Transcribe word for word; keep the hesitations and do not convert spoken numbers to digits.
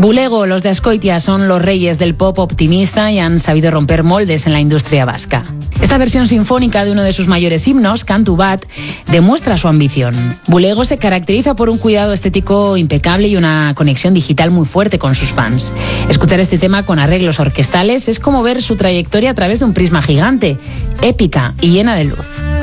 Bulego, los de Azkoitia, son los reyes del pop optimista y han sabido romper moldes en la industria vasca. Esta versión sinfónica de uno de sus mayores himnos, Kantu Bat, demuestra su ambición. Bulego se caracteriza por un cuidado estético impecable y una conexión digital muy fuerte con sus fans. Escuchar este tema con arreglos orquestales es como ver su trayectoria a través de un prisma gigante, épica y llena de luz.